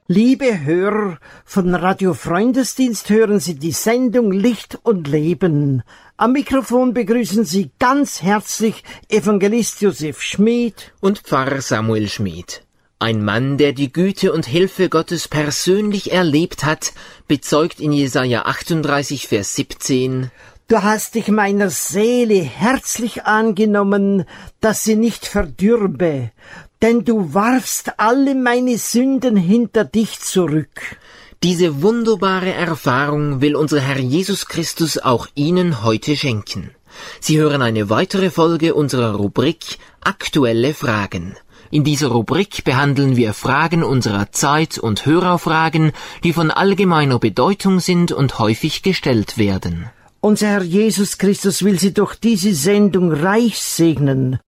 Liebe Hörer von Radio Freundesdienst, hören Sie die Sendung Licht und Leben. Am Mikrofon begrüßen Sie ganz herzlich Evangelist Josef Schmid und Pfarrer Samuel Schmid. Ein Mann, der die Güte und Hilfe Gottes persönlich erlebt hat, bezeugt in Jesaja 38, Vers 17: Du hast dich meiner Seele herzlich angenommen, dass sie nicht verdürbe, denn du warfst alle meine Sünden hinter dich zurück. Diese wunderbare Erfahrung will unser Herr Jesus Christus auch Ihnen heute schenken. Sie hören eine weitere Folge unserer Rubrik Aktuelle Fragen. In dieser Rubrik behandeln wir Fragen unserer Zeit und Hörerfragen, die von allgemeiner Bedeutung sind und häufig gestellt werden. Unser Herr Jesus Christus will Sie durch diese Sendung reich segnen.